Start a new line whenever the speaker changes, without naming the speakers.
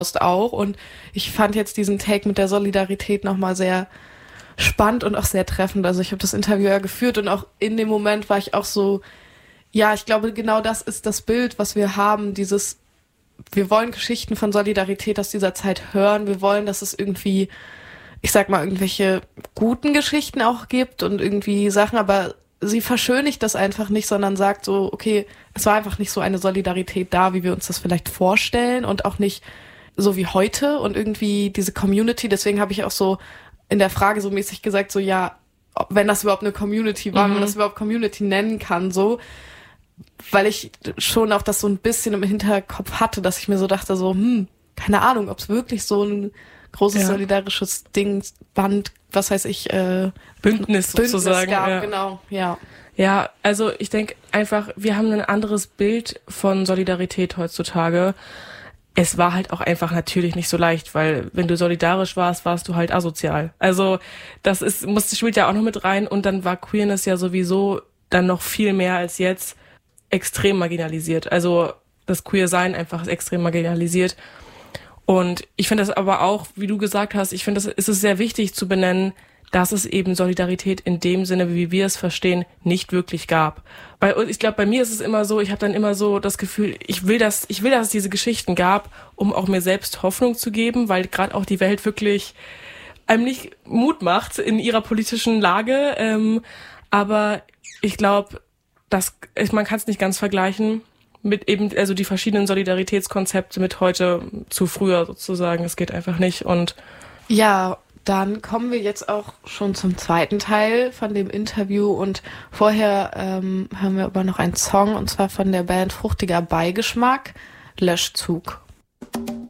auch. Und ich fand jetzt diesen Take mit der Solidarität nochmal sehr spannend und auch sehr treffend. Also ich habe das Interview ja geführt und auch in dem Moment war ich auch so, ja, ich glaube, genau das ist das Bild, was wir haben, wir wollen Geschichten von Solidarität aus dieser Zeit hören, wir wollen, dass es irgendwie, ich sag mal, irgendwelche guten Geschichten auch gibt und irgendwie Sachen, aber sie verschönigt das einfach nicht, sondern sagt so, okay, es war einfach nicht so eine Solidarität da, wie wir uns das vielleicht vorstellen und auch nicht so wie heute und irgendwie diese Community, deswegen habe ich auch so in der Frage so mäßig gesagt, so ja, wenn das überhaupt eine Community war, wenn man das überhaupt Community nennen kann, so, weil ich schon auch das so ein bisschen im Hinterkopf hatte, dass ich mir so dachte, so, keine Ahnung, ob es wirklich so ein großes solidarisches Band, was weiß ich,
Bündnis sozusagen
gab,
ja.
Genau, ja.
Ja, also ich denke einfach, wir haben ein anderes Bild von Solidarität heutzutage. Es war halt auch einfach natürlich nicht so leicht, weil wenn du solidarisch warst, warst du halt asozial. Also spielt ja auch noch mit rein und dann war Queerness ja sowieso dann noch viel mehr als jetzt extrem marginalisiert. Also das Queer-Sein einfach ist extrem marginalisiert. Und ich finde das aber auch, wie du gesagt hast, ich finde, es ist sehr wichtig zu benennen, dass es eben Solidarität in dem Sinne, wie wir es verstehen, nicht wirklich gab. Ich glaube, bei mir ist es immer so, ich habe dann immer so das Gefühl, ich will, dass es diese Geschichten gab, um auch mir selbst Hoffnung zu geben, weil gerade auch die Welt wirklich einem nicht Mut macht in ihrer politischen Lage. Aber ich glaube, man kann es nicht ganz vergleichen mit eben, also die verschiedenen Solidaritätskonzepte mit heute zu früher sozusagen. Es geht einfach nicht und
ja, dann kommen wir jetzt auch schon zum zweiten Teil von dem Interview und vorher hören wir aber noch einen Song und zwar von der Band Fruchtiger Beigeschmack, Löschzug.